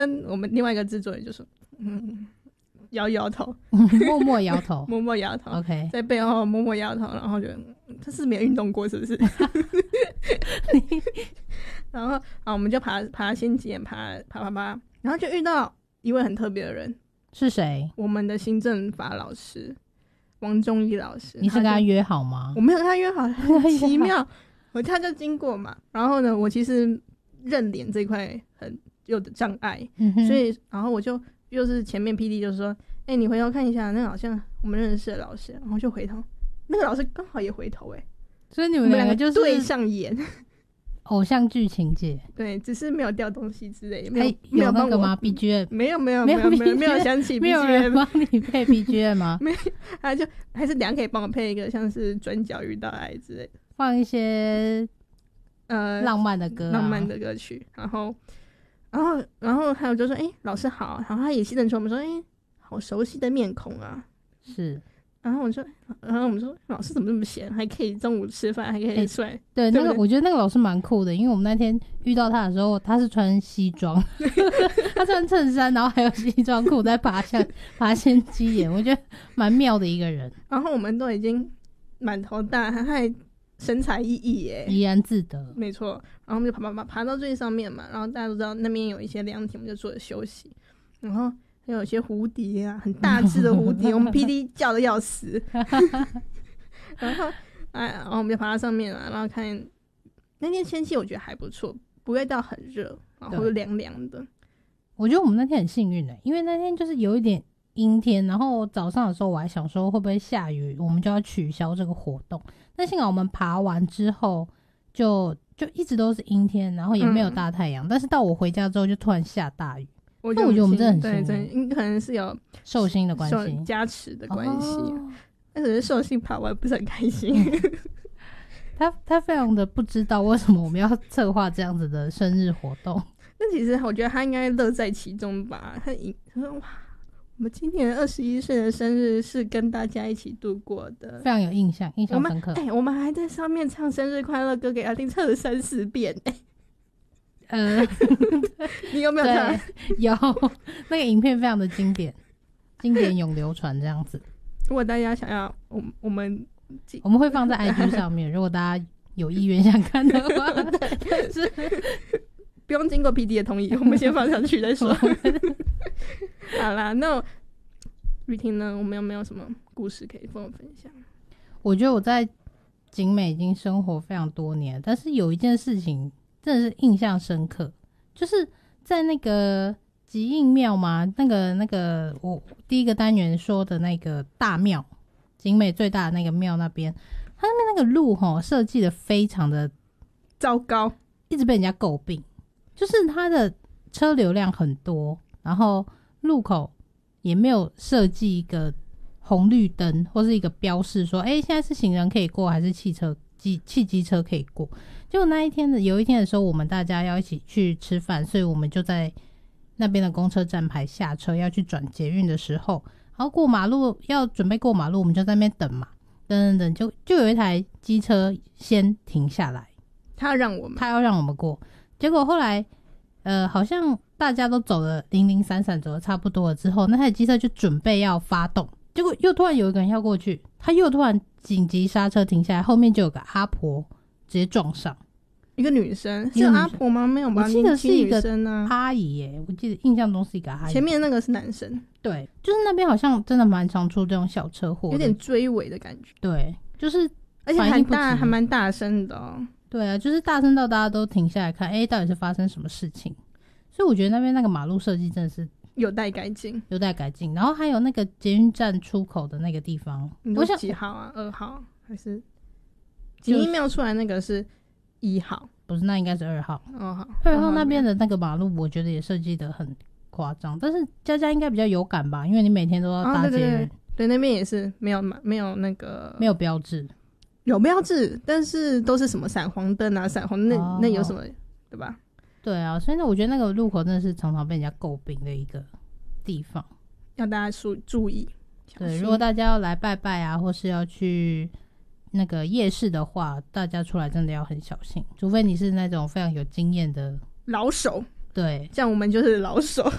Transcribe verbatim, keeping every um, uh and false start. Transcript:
跟我们另外一个制作人就说，嗯，摇摇头， 默默摇头， 默默摇头 ，OK， 在背后默默摇头，然后就他是没有运动过是不是？然后啊，我们就爬爬仙几眼，爬爬爬爬，然后就遇到一位很特别的人， 是谁？ 我们的行政法老师王忠义老师。 你是跟他约好吗？ 我没有跟他约好，很奇妙。我他就经过嘛，然后呢，我其实认脸这一块很有的障碍，嗯、所以然后我就又是前面 P D 就说，哎、欸，你回头看一下，那个好像我们认识的老师，然后就回头，那个老师刚好也回头、欸，哎， 所以你们两个就是对上眼。 偶像剧情节， 对，只是没有掉东西之类，没有没有那个吗 ？B G M 没有没有没有没有没有想起 B G M， 没有人帮你配 B G M 吗？ 没有，他就还是两个可以帮我配一个像是转角遇到爱之类的， 放一些呃浪漫的歌、啊， 浪漫的歌曲。然后然后然后还有就说，哎、欸，老师好，然后他也记得我们说，哎、欸，好熟悉的面孔啊， 是。 然后我说，然后我们说，老师怎么这么闲，还可以中午吃饭，还可以睡、欸。 对， 对那个我觉得那个老师蛮酷的，因为我们那天遇到他的时候，他是穿西装，他穿衬衫，然后还有西装裤在爬下爬仙鸡眼，我觉得蛮妙的一个人。 然后我们都已经满头大汗，他还神采奕奕耶， 怡然自得。 没错。然后我们就爬爬爬爬到最上面嘛，然后大家都知道那边有一些凉亭，我们就坐着休息，然后。还有一些蝴蝶啊，很大只的蝴蝶，我们 P D 叫的要死。然后，哎，然后我们就爬到上面了，然后看那天天气，我觉得还不错，不会到很热，然后又凉凉的。 我觉得我们那天很幸运的、欸，因为那天就是有一点阴天，然后早上的时候我还想说会不会下雨，我们就要取消这个活动。但幸好我们爬完之后就就一直都是阴天，然后也没有大太阳、嗯，但是到我回家之后就突然下大雨。 我觉得我们真的很幸运，对，可能是有寿星的关系、 加持的关系、 哦， 但是寿星爬完不是很开心。 他他非常的不知道为什么我们要策划这样子的生日活动。 那其实我觉得他应该乐在其中吧。他他说哇，我们今年二十一岁的生日是跟大家一起度过的， 非常有印象，印象深刻。 哎、欸，我们还在上面唱生日快乐歌给他听，唱了三四遍。哎、欸。 呃， 你有没有看？ 有，那个影片非常的经典，经典永流传这样子。 如果大家想要，我我们我们会放在 I G 上面，如果大家有意愿想看的话，但是不用经过 P D 的同意，我们先放上去再说。好啦，那雨婷呢？我们有没有什么故事可以跟我分享？ 我觉得我在景美已经生活非常多年，但是有一件事情真的是印象深刻，就是在那个吉应庙嘛，那个那个我第一个单元说的那个大庙，景美最大的那个庙那边，它那边那个路齁设计的非常的糟糕， 一直被人家诟病，就是它的车流量很多，然后路口也没有设计一个红绿灯或是一个标示说，哎、欸，现在是行人可以过还是汽车机汽机车可以过。结果那一天的有一天的时候，我们大家要一起去吃饭，所以我们就在那边的公车站牌下车，要去转捷运的时候，然后过马路要准备过马路，我们就在那边等嘛，等等等，就就有一台机车先停下来， 他要让我们， 他要让我们过。结果后来，呃，好像大家都走了零零散散，走的差不多了之后，那台机车就准备要发动，结果又突然有一个人要过去，他又突然紧急刹车停下来，后面就有个阿婆直接撞上。 一个女生是阿婆吗？没有吧， 我记得是一个啊阿姨耶，我记得印象中是一个阿姨。 前面那个是男生， 对，就是那边好像真的蛮常出这种小车祸， 有点追尾的感觉。 对，就是而且还大，还蛮大声的哦。 对啊，就是大声到大家都停下来看，哎、欸，到底是发生什么事情？所以我觉得那边那个马路设计真的是有待改进， 有待改进。然后还有那个捷运站出口的那个地方， 我想几号啊？二号还是吉应庙出来那个是一号？ 不是，那应该是二号。 哦，好， 二号那边的那个马路，我觉得也设计得很夸张，但是佳佳应该比较有感吧，因为你每天都要搭捷运、哦。对对对， 对，那边也是没有没有那个没有标志， 有标志，但是都是什么闪黄灯啊，闪黄那、哦、那有什么对吧？ 对啊，所以呢，我觉得那个路口真的是常常被人家诟病的一个地方， 要大家注意。 对，如果大家要来拜拜啊，或是要去那个夜市的话，大家出来真的要很小心，除非你是那种非常有经验的老手， 对， 这样我们就是老手。